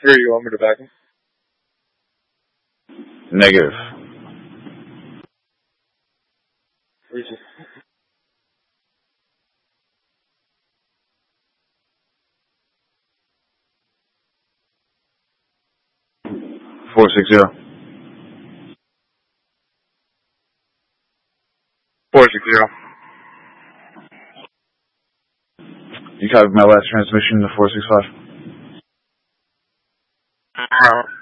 Here, you want me to back him? Negative. Where's he? 460. 460. You copied my last transmission to 465.